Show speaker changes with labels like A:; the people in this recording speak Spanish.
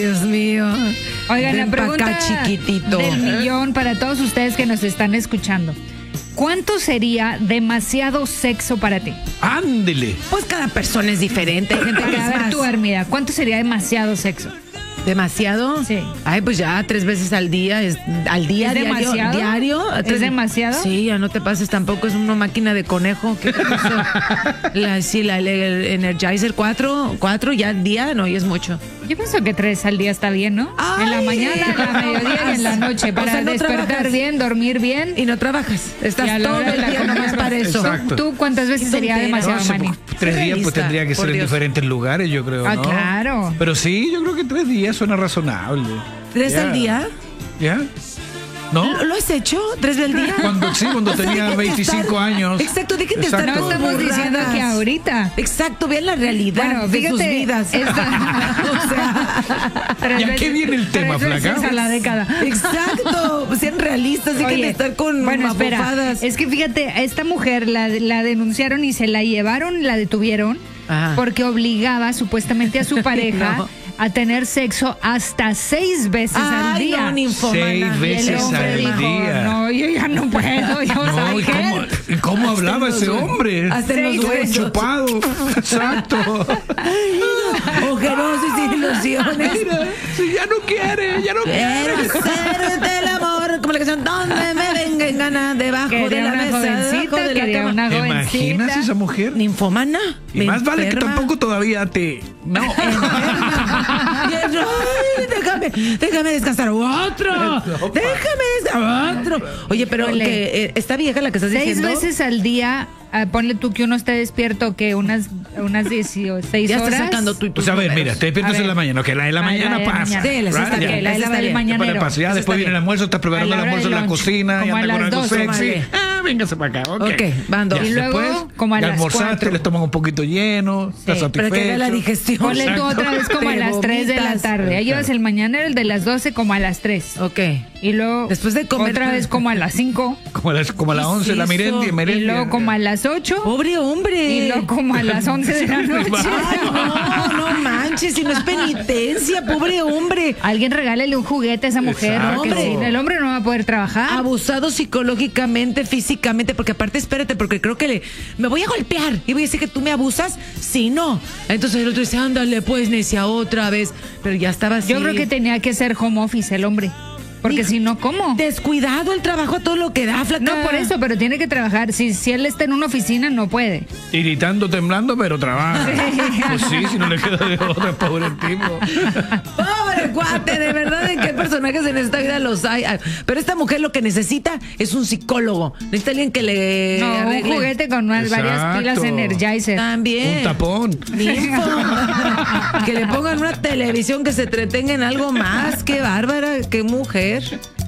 A: Dios mío.
B: Oigan, la
A: Ven pa'
B: pregunta
A: acá, chiquitito.
B: del millón para todos ustedes que nos están escuchando. ¿Cuánto sería demasiado sexo para ti?
C: Ándele.
A: Pues cada persona es diferente. Hay gente que
B: A
A: es
B: ver
A: más.
B: tú, Hermida, ¿cuánto sería demasiado sexo?
A: ¿Demasiado?
B: Sí.
A: Ay, pues ya 3 veces al día. Al día,
B: ¿Es
A: diario.
B: demasiado?
A: ¿Diario?
B: ¿Es demasiado?
A: Sí, ya no te pases tampoco. Es una máquina de conejo. ¿Qué es eso? el Energizer 4 ya al día, no, y es mucho.
B: Yo pienso que 3 al día está bien, ¿no?
A: Ay.
B: En la mañana, en la mediodía y en la noche.
A: O
B: Para
A: sea, no
B: despertar
A: trabajas.
B: bien, dormir bien.
A: Y no trabajas.
B: Y a
A: Estás
B: la
A: todo
B: hora de
A: el
B: la
A: día
B: comida
A: nomás para eso.
C: Exacto.
B: ¿Tú cuántas veces
A: Qué
B: sería
A: tontera.
B: demasiado,
C: No,
B: Manny?
C: 3 días pues
A: Realista,
C: tendría que
A: por
C: ser en
A: Dios.
C: diferentes lugares, yo creo,
B: Ah,
C: ¿no?
B: claro.
C: Pero sí, yo creo que 3 días suena razonable.
A: 3
C: Ya.
A: al día.
C: ¿Ya? ¿No?
A: ¿Lo has hecho? 3 al día.
C: Cuando tenía
A: dejen de
C: 25
A: estar-
C: años.
A: Exacto, dejen de estar
B: No
C: Exacto.
B: estamos diciendo
A: burradas.
B: que ahorita.
A: Exacto, vean la realidad
B: Bueno,
A: de
B: fíjate,
A: sus vidas.
B: o sea,
C: ¿Y a qué viene el tema,
B: 3 veces
C: flaca?
B: a la década.
A: Exacto, sean realistas, dejen
B: Oye,
A: de estar con
B: bueno, espera,
A: mabofadas.
B: es que fíjate, a esta mujer la denunciaron y se la llevaron, la detuvieron,
A: Ajá.
B: porque obligaba supuestamente a su pareja
A: No.
B: a tener sexo hasta 6 veces al
A: Ay,
B: día.
A: no, ninfomana.
C: 6
B: Y el
C: veces
B: hombre
C: al
B: dijo,
C: día.
B: no, yo ya no puedo, yo
C: No,
B: soy
C: ¿y cómo hablaba
A: Hasta en
C: ese
A: los-
C: hombre?
A: hasta en los
C: Todo
A: huesos.
C: chupado. Exacto.
A: Ojeroso y sin ilusiones.
C: Mira, si ya no quiere.
A: Quiero hacerte el amor, como la canción Donde me venga en gana, debajo de
B: Quería
A: la
B: una
A: mesa, debajo
B: jovencita,
A: de la
B: quería
A: cama.
B: una
C: ¿Te imaginas
B: jovencita.
C: esa mujer?
A: ¿Ninfomana?
C: Y más vale que
A: Enferma.
C: tampoco todavía te... No.
A: Ay, déjame descansar otro. Déjame descansar otro. Oye, pero
B: Ole.
A: que esta vieja la que estás
B: 6
A: diciendo.
B: veces al día, ponle tú que uno esté despierto que unas 16
A: Ya
B: horas.
A: estás sacando tú y
C: Pues a ver, mira, te despiertas
B: A ver.
C: en la mañana, que la de la
B: Ah,
C: mañana
B: la de la
C: pasa.
B: mañana.
A: Sí, les está
C: Right,
A: bien,
C: ya.
B: la
A: eso
B: del
A: está bien.
B: mañanero.
C: Para pasear,
A: Eso
C: después
A: está
C: viene el
A: bien.
C: almuerzo, estás preparando
B: A
C: el
B: la hora
C: almuerzo en
B: del
C: la
B: lunch,
C: cocina,
B: como
C: y
B: a
C: anda con
B: las
C: algo
B: 12,
C: sexy.
A: vale.
C: Véngase para acá, ok.
A: Ok, van 2.
B: Y luego,
C: Después,
B: como a
C: ya
B: las
C: almorzaste,
B: 4.
C: el estómago un poquito lleno, estás
B: Sí,
A: Para que haga la
C: satisfecho.
A: digestión.
B: Ponle tú
C: Exacto.
B: otra vez como a
A: Te
B: las 3 de la
A: vomitas.
B: tarde. Ahí llevas el mañanero, el de las 12 como a las 3.
A: Ok.
B: Y luego
A: Después de comer,
B: otra vez como a las 5.
C: Como a las 11, la
A: eso?
C: merendia.
B: Y luego como a las 8.
A: Pobre hombre.
B: Y luego como a las 11 de la noche.
A: Ay, no manches, si no es penitencia, pobre hombre.
B: Alguien regálele un juguete a esa mujer.
C: Exacto.
B: Porque si el hombre no va a poder trabajar.
A: Abusado psicológicamente, físicamente, porque aparte, espérate, porque creo que me voy a golpear y voy a decir que tú me abusas, si no. Entonces el otro dice, ándale, pues, necia, otra vez. Pero ya estaba así.
B: Yo creo que tenía que ser home office el hombre. Porque si no, ¿cómo?
A: Descuidado el trabajo a todo lo que da, flaca.
B: No, por eso, pero tiene que trabajar. Si él está en una oficina, no puede.
C: Iritando, temblando, pero trabaja.
B: Sí.
C: Pues sí, si no le queda de otra, pobre tipo.
A: Pobre cuate, de verdad, ¿en qué personajes en esta vida los hay? Ah, pero esta mujer lo que necesita es un psicólogo. Necesita alguien que le
B: No, un
A: arregle.
B: juguete con varias
C: Exacto.
B: pilas Energizer.
A: También.
C: Un tapón.
A: Ninfo. Que le pongan una televisión que se entretenga en algo más. Qué bárbara, qué mujer.